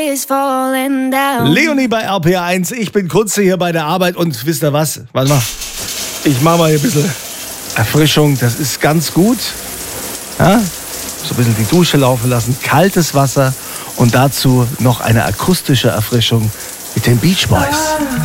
Leonie bei RPA1, ich bin Kunze hier bei der Arbeit und wisst ihr was? Warte mal, ich mache mal hier ein bisschen Erfrischung, das ist ganz gut. Ja? So ein bisschen die Dusche laufen lassen, kaltes Wasser und dazu noch eine akustische Erfrischung mit den Beach Boys.